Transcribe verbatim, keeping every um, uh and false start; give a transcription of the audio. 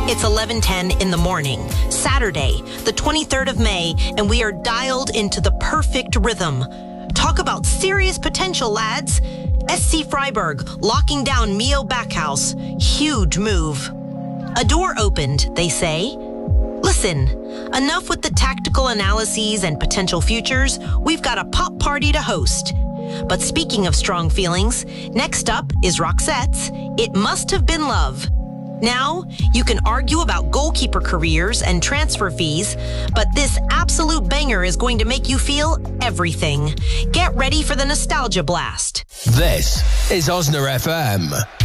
It's eleven ten in the morning, Saturday, the twenty-third of May, and we are dialed into the perfect rhythm. Talk about serious potential, lads. S C Freiburg locking down Mio Backhouse. Huge move. A door opened, they say. Listen, enough with the tactical analyses and potential futures. We've got a pop party to host. But speaking of strong feelings, next up is Roxette's It Must Have Been Love. Now, you can argue about goalkeeper careers and transfer fees, but this absolute banger is going to make you feel everything. Get ready for the nostalgia blast. This is Osna F M.